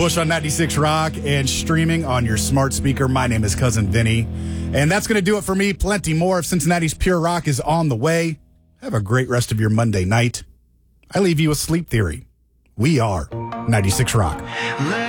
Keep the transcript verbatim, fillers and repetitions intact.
Bush on ninety-six Rock and streaming on your smart speaker. My name is Cousin Vinny. And that's going to do it for me. Plenty more of Cincinnati's Pure Rock is on the way. Have a great rest of your Monday night. I leave you with Sleep Theory. We are ninety-six Rock.